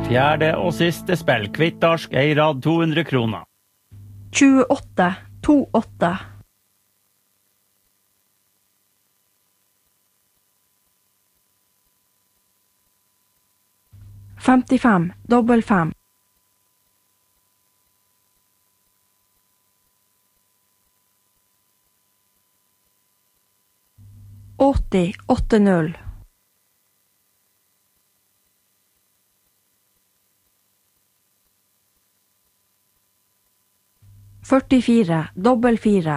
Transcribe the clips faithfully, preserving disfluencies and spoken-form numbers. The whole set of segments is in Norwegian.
Fjerde og siste spill, kvittarsk, ei rad to hundre kroner. tjueåtte, tjueåtte. femtifem, dobbel fem. åtti, åtte null. førtifire, dobbel fire.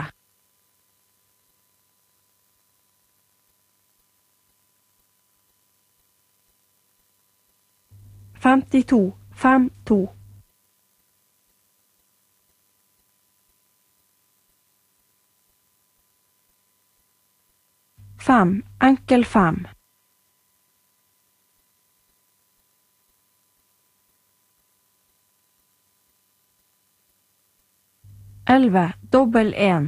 femtito, fem to. Fem, enkel fem. Elve, dobbel en.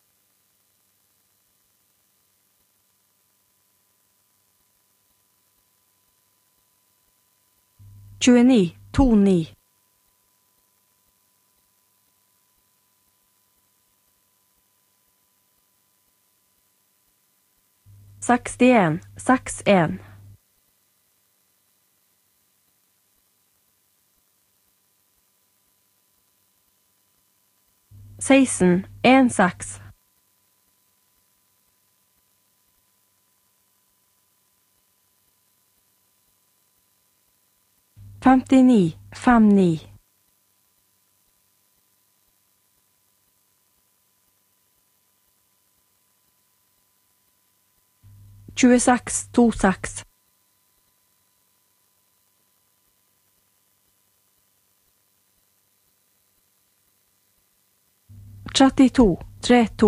tjueni, to ni. sekstien, seks en. seksten, en seks. femtini, fem ni. tjueseks, to seks. trettito, tre to.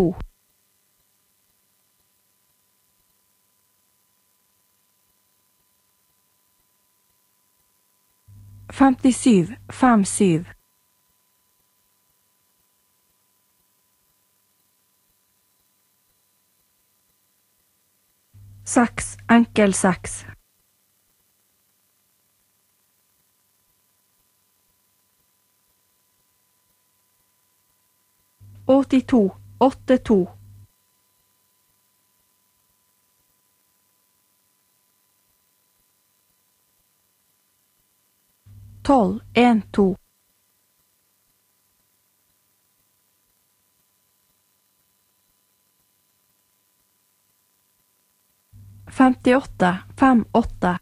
femtisju, fem syv. Seks, enkel seks. åttito, åtte to. tolv, en to. femtiåtte, fem åtte.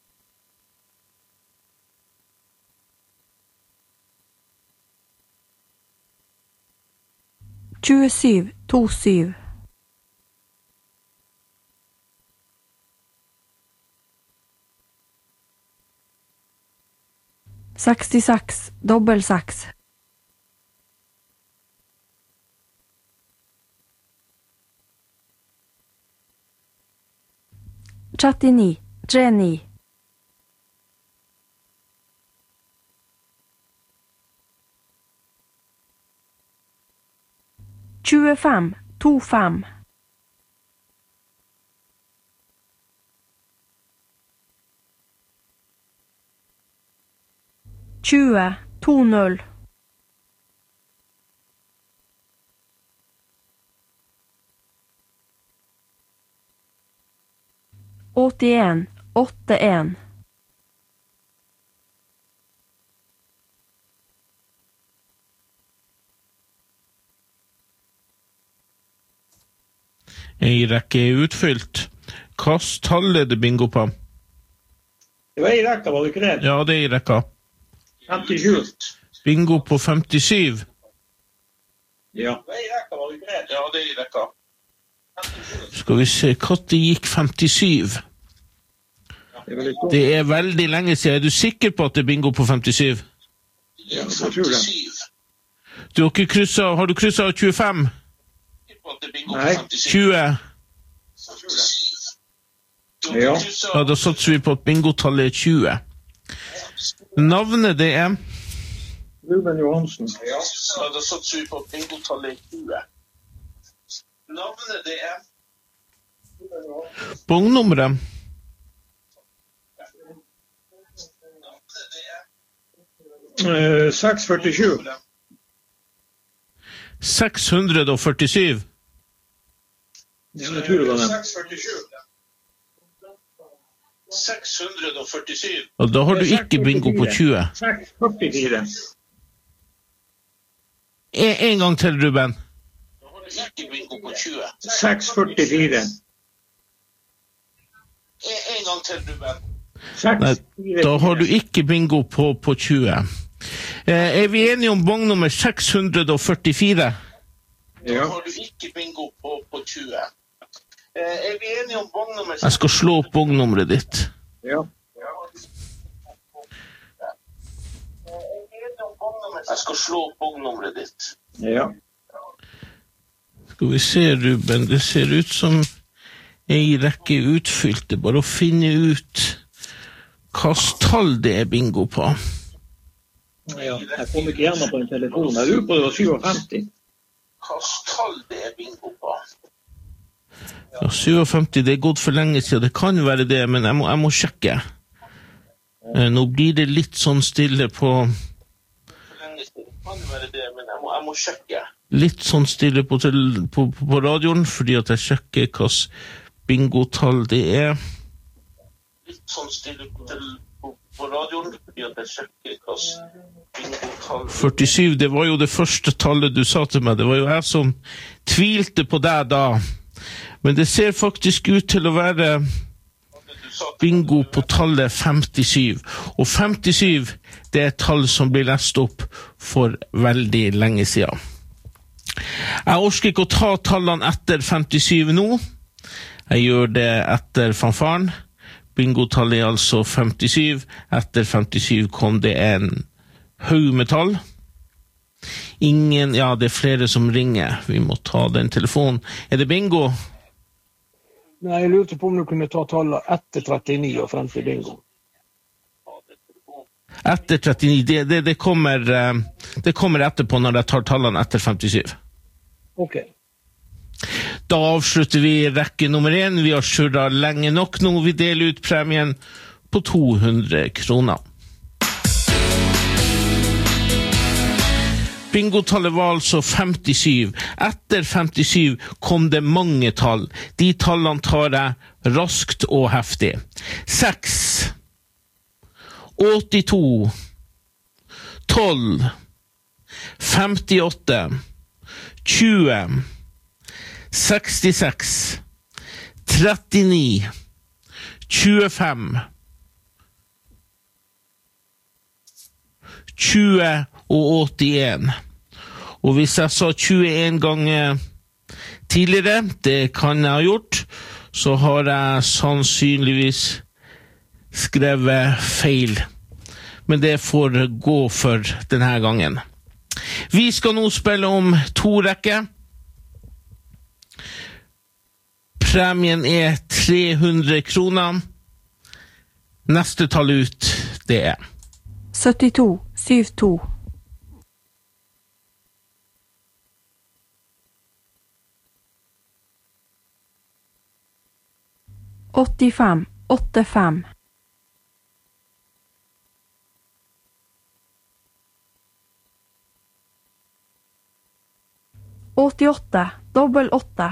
tjuesju, to syv. sekstiseks, dobbel seks. trettini, tre ni. tjuefem, to fem. tjue, to null. åttien, åtte en. En rekke er utfylt. Hva tall er det bingo på? Det var i rekka, var det ikke det? Ja, det er i rekka. femtisju. Bingo på femtisju. Ja. Det var i rekka, var det ikke det? Ja, det er i rekka. Skal vi se, hva det gikk femtisju? Det er veldig lenge siden. Er du sikker på at det er bingo på femtisju? Ja, jeg tror det. Du har ikke krysset, har du krysset tjuefem? Nei. tjue? Ja. Ja, da satser vi på at bingotallet er tjue. Navnet det er? Ruben Johansen. Ja, da satser vi på at bingotallet er tjue. Navnet det er? Bongnummeret? Uh, seks førtisju. seks hundre førtisju. Jeg tror det var den. seks hundre førtisju. Og da har du ikke bingo på tjue. seks førtifire. En, en gang til, Ruben. Da har du ikke bingo på tjue. seks førtifire. En, en gang til, Ruben. Nei, da har du ikke bingo på, på tjue. Eh, er vi enige om bong nummer seks hundre førtifire? Ja. Da har du ikke bingo på, på tjue. Eh, er vi enige om bong nummer... Jeg skal slå opp bongnummeret ditt. Ja. Jeg skal slå opp bongnummeret ditt. Ja. Skal vi se, Ruben, det ser ut som en rekke utfylte. Bare å finne ut hva tall det er bingo på. Ja, jeg kom ikke hjemme på en telefon. Jeg lurer på det var femtisju. Hva tall det er bingo på? Ja, femtisju, det er gått for lenge siden. Det kan være det, men jeg må, jeg må sjekke. Nå blir det litt sånn stille på... For lenge siden, det kan være det, men jeg må, jeg må sjekke. Litt sånn stille på, til, på, på radioen, fordi at jeg sjekker hva bingotall det er. Litt sånn stille på, til, på, på radioen, fordi at jeg sjekker hva bingotall... førtisju, det var jo det første tallet du sa til meg. Det var jo jeg som tvilte på deg da. Men det ser faktisk ut til å være bingo på tallet femtisju. Og femtisju, det er et tall som blir lest opp for veldig lenge siden. Jeg orsker ikke å ta tallene etter femtisju nå. Jeg gjør det etter fanfaren. Bingotallet er altså femtisju. Etter femtisju kom det en haug med tall. Ingen, ja, det er flere som ringer. Vi må ta den telefonen. Er det bingo? Nei, jeg lurte på om du kunne ta tallet etter trettini og frem til bingo. Etter trettini, det, det, det, kommer, det kommer etterpå når jeg tar tallene etter femtisju. Ok. Da avslutter vi rekke nummer én. Vi har surret lenge nok nå. Vi deler ut premien på to hundre kroner. Bingotallet var altså femtisju. Etter femtisju kom det mange tall. De tallene tar jeg raskt og heftig. seks, åttito, tolv, femtiåtte, tjue, sekstiseks, trettini, tjuefem, tjue og åttien. Og hvis jeg sa tjueen ganger tidligere, det kan jeg ha gjort, så har jeg sannsynligvis skrevet feil. Men det får gå for denne gangen. Vi skal nå spille om to rekker. Premien er tre hundre kroner. Neste tall ut, det er syttito, syttito. åttifem, åttifem. åttiåtte, dobbel åtte.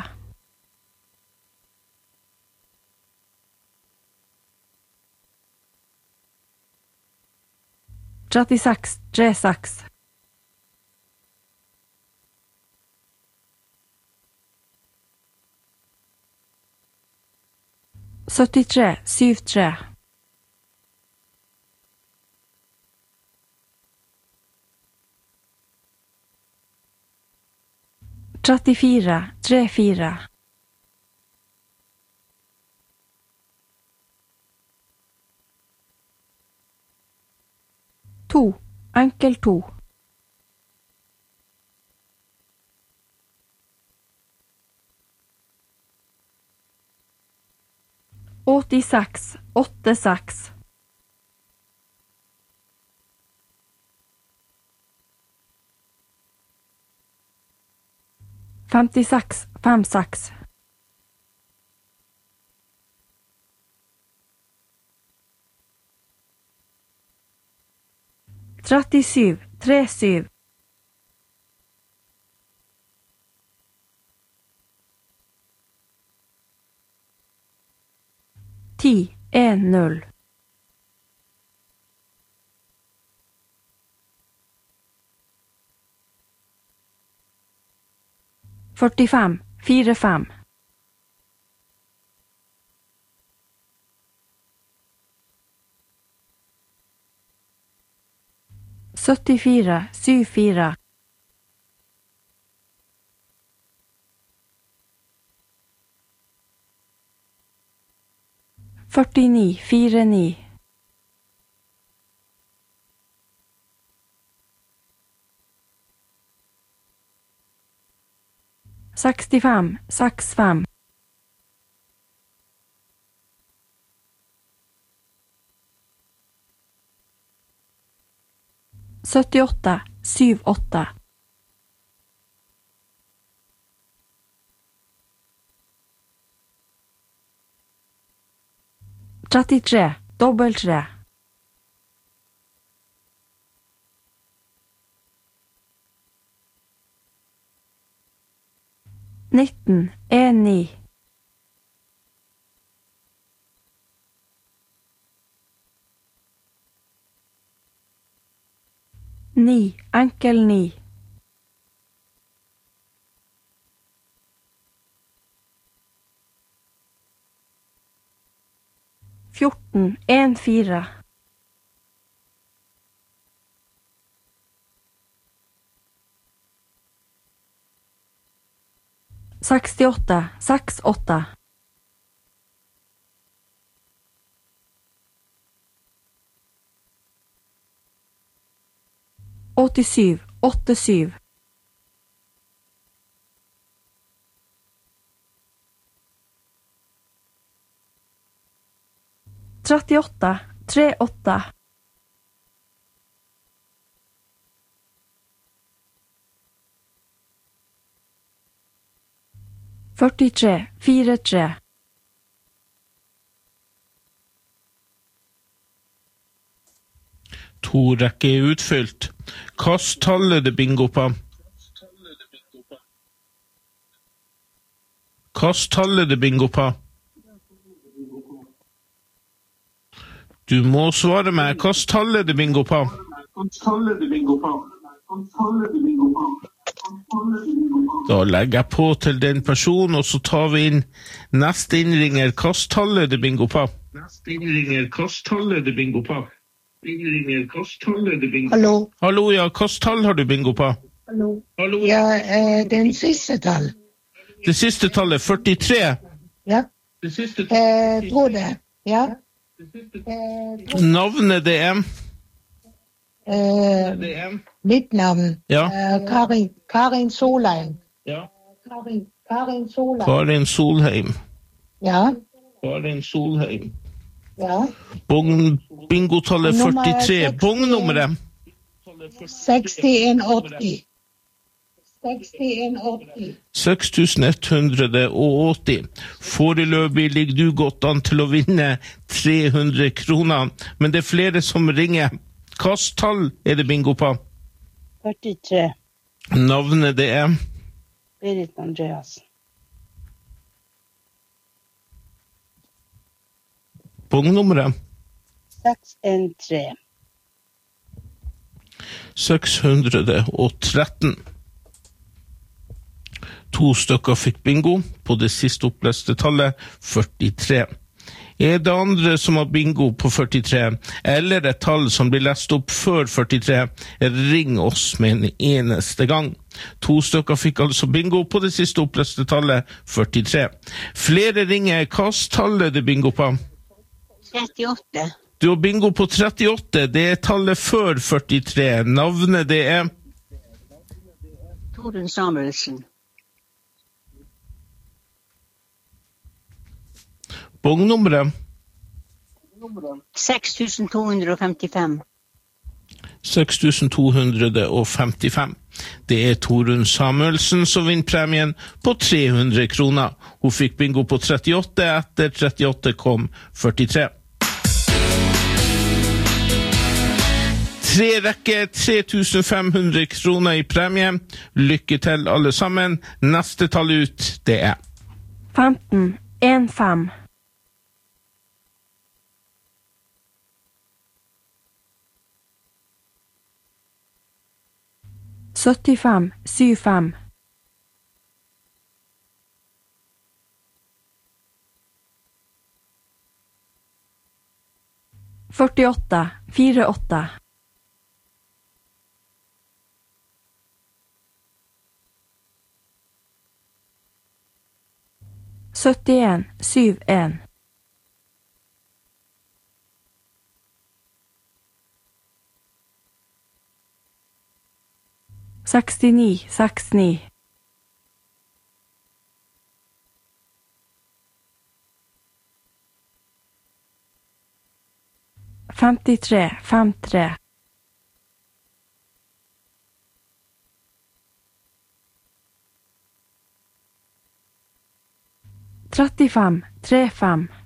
trettiseks, trettiseks. syttitre, syttitre. trettifire, trettifire. To, enkel to. åttiseks, åttiseks. femtiseks, femtiseks. trettisju, trettisju. ti, en, null. førtifem, fire, fem. syttifire, syv, fire. førtini, fire, ni. sekstifem, seks, fem. syttiåtte, syv, åtte. trettitre, dobbelt tre. nitten, en, ni. ni, enkel ni. fjorten, en, fire. sekstiåtte, seks, åtte. åttisju, åtte, syv. trettiåtte, tre, åtte. førtitre, fire, tre. To rekker er utfylt. Kast tallet det bingo på. Kast tallet det bingo på. Du må svare meg. Kast tallet det bingo på. Da legger jeg på til den personen, og så tar vi inn neste innringer. Kast tallet det bingo på. Neste innringer. Kast tallet det bingo på. Innringer. Kast tallet det bingo på. Hallo. Hallo, ja. Kast tall har du bingo på? Hallo. Hallo. Ja, eh, den siste tall. Det siste tallet, førtitre. Ja. Det siste Eh, tror det. Ja. Eh, Navnet det er? eh, Det er? mitt navn. Ja. Eh, Karin, Karin Solheim. Ja. Karin, Karin Solheim. Karin Solheim. Ja. Karin Solheim. Ja. Bong, bingotallet Nummer førtitre. seksti. Bongnummeret? sekstien åtti. sekstien åtti. seks tusen ett hundre åtti. Foreløpig ligger du godt an til å vinne tre hundre kroner, men det er flere som ringer. Hvilket tall er det bingo på? førtitre. Navnet det er? Berit Andreasen. Bongnummeret? seks en tre. seks hundre tretten. To stykker fikk bingo på det siste oppleste tallet, førtitre. Er det andre som har bingo på førtitre, eller et tall som blir lest opp før førtitre, ring oss med en eneste gang. To stykker fikk altså bingo på det siste oppleste tallet, førtitre. Flere ringer. Hvilket tall er det bingo på? trettiåtte. Du har bingo på trettiåtte. Det er tallet før førtitre. Navnet det er? Torunn Samuelsen. Bongnummeret? seks tusen to hundre femtifem. seks tusen to hundre femtifem. Det er Torunn Samuelsen som vinner premien på tre hundre kroner. Hun fikk bingo på trettiåtte, etter trettiåtte kom førtitre. Tre rekker, tre tusen fem hundre kroner i premie. Lykke til alle sammen. Neste tall ut, det er femten, en fem. syttifem, syv fem. førtiåtte, fire åtte. syttien, syv en. sekstini, seks ni. femtitre, fem tre. trettifem, tre fem.